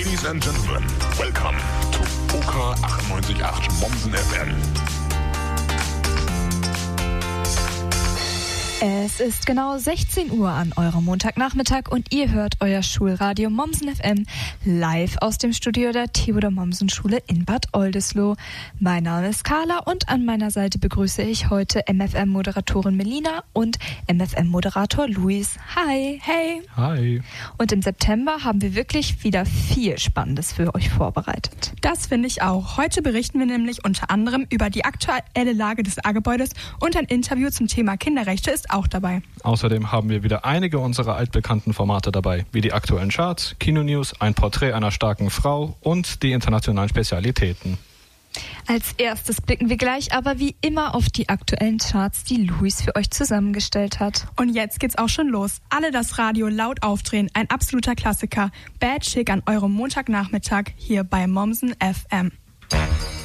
Ladies and gentlemen, welcome to OK 98.8 Mommsen FM. Es ist genau 16 Uhr an eurem Montagnachmittag und ihr hört euer Schulradio Mommsen FM live aus dem Studio der Theodor Mommsen Schule in Bad Oldesloe. Mein Name ist Carla und an meiner Seite begrüße ich heute MFM-Moderatorin Melina und MFM-Moderator Luis. Hi. Hey. Hi. Und im September haben wir wirklich wieder viel Spannendes für euch vorbereitet. Das finde ich auch. Heute berichten wir nämlich unter anderem über die aktuelle Lage des A-Gebäudes und ein Interview zum Thema Kinderrechte ist auch dabei. Außerdem haben wir wieder einige unserer altbekannten Formate dabei, wie die aktuellen Charts, Kinonews, ein Porträt einer starken Frau und die internationalen Spezialitäten. Als erstes blicken wir gleich aber wie immer auf die aktuellen Charts, die Luis für euch zusammengestellt hat. Und jetzt geht's auch schon los. Alle das Radio laut aufdrehen, ein absoluter Klassiker. Bad Chick an eurem Montagnachmittag hier bei Mommsen FM.